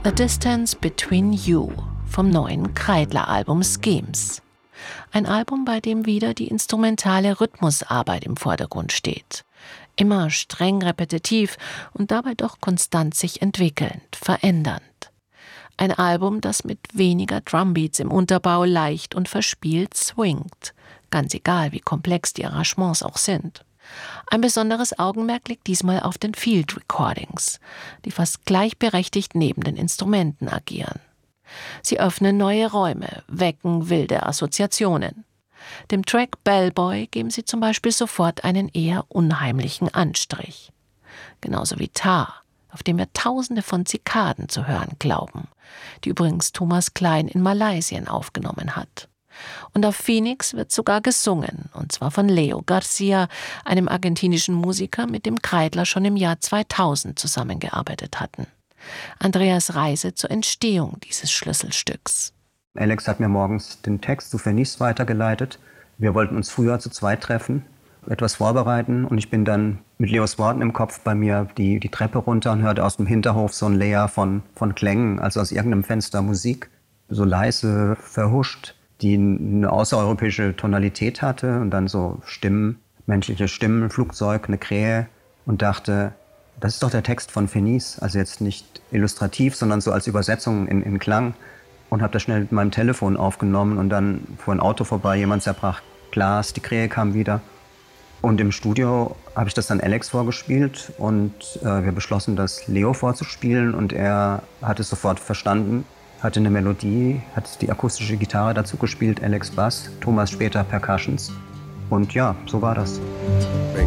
The Distance Between You vom neuen Kreidler-Album Schemes. Ein Album, bei dem wieder die instrumentale Rhythmusarbeit im Vordergrund steht. Immer streng repetitiv und dabei doch konstant sich entwickelnd, verändernd. Ein Album, das mit weniger Drumbeats im Unterbau leicht und verspielt swingt. Ganz egal, wie komplex die Arrangements auch sind. Ein besonderes Augenmerk liegt diesmal auf den Field Recordings, die fast gleichberechtigt neben den Instrumenten agieren. Sie öffnen neue Räume, wecken wilde Assoziationen. Dem Track Bellboy geben sie zum Beispiel sofort einen eher unheimlichen Anstrich. Genauso wie Tar, auf dem wir Tausende von Zikaden zu hören glauben, die übrigens Thomas Klein in Malaysia aufgenommen hat. Und auf Phoenix wird sogar gesungen, und zwar von Leo Garcia, einem argentinischen Musiker, mit dem Kreidler schon im Jahr 2000 zusammengearbeitet hatten. Andreas Reise zur Entstehung dieses Schlüsselstücks. Alex hat mir morgens den Text zu Phoenix weitergeleitet. Wir wollten uns früher zu zweit treffen, etwas vorbereiten, und ich bin dann mit Leos Worten im Kopf bei mir die Treppe runter und hörte aus dem Hinterhof so ein Leer von Klängen, also aus irgendeinem Fenster Musik, so leise, verhuscht, die eine außereuropäische Tonalität hatte und dann so Stimmen, menschliche Stimmen, Flugzeug, eine Krähe, und dachte, das ist doch der Text von Phoenix, also jetzt nicht illustrativ, sondern so als Übersetzung in Klang, und habe das schnell mit meinem Telefon aufgenommen, und dann fuhr ein Auto vorbei, jemand zerbrach Glas, die Krähe kam wieder, und im Studio habe ich das dann Alex vorgespielt, und wir beschlossen, das Leo vorzuspielen, und er hat es sofort verstanden, hatte eine Melodie, hat die akustische Gitarre dazu gespielt, Alex Bass, Thomas später Percussions, und ja, so war das.